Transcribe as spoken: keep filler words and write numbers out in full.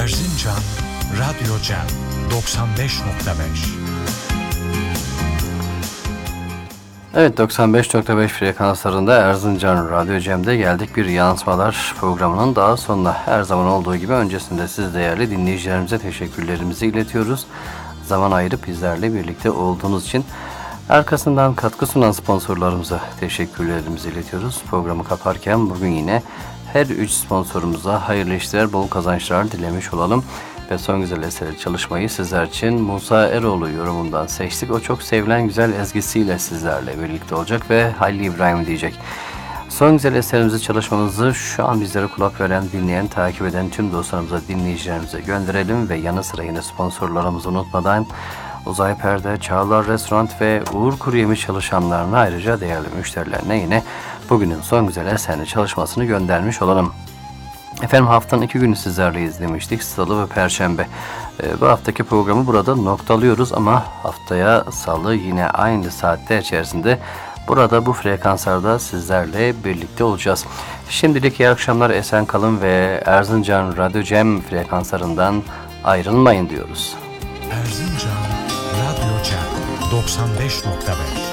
Erzincan Radyo Cem doksan beş nokta beş. Evet, doksan beş nokta beş frekanslarında Erzincan Radyo Cem'de geldik bir yansımalar programının daha sonuna. Her zaman olduğu gibi öncesinde siz değerli dinleyicilerimize teşekkürlerimizi iletiyoruz. Zaman ayırıp bizlerle birlikte olduğunuz için. Arkasından katkı sunan sponsorlarımıza teşekkürlerimizi iletiyoruz. Programı kaparken bugün yine her üç sponsorumuza hayırlı işler, bol kazançlar dilemiş olalım. Ve son güzel eseri çalışmayı sizler için Musa Eroğlu yorumundan seçtik. O çok sevilen güzel ezgisiyle sizlerle birlikte olacak ve Halil İbrahim diyecek. Son güzel eserimizi, çalışmamızı şu an bizlere kulak veren, dinleyen, takip eden tüm dostlarımıza, dinleyicilerimize gönderelim ve yanı sıra yine sponsorlarımızı unutmadan Uzay Perde, Çağlar Restoran ve Uğur Kuru Yemiş çalışanlarına, ayrıca değerli müşterilerine yine bugünün son güzel eserini, çalışmasını göndermiş olalım. Efendim, haftanın iki günü sizlerleyiz demiştik. Salı ve Perşembe. Ee, bu haftaki programı burada noktalıyoruz ama haftaya Salı yine aynı saatler içerisinde burada bu frekanslarda sizlerle birlikte olacağız. Şimdilik iyi akşamlar, esen kalın ve Erzincan Radyo Cem frekanslarından ayrılmayın diyoruz. Erzincan Radyo Cem doksan beş nokta beş.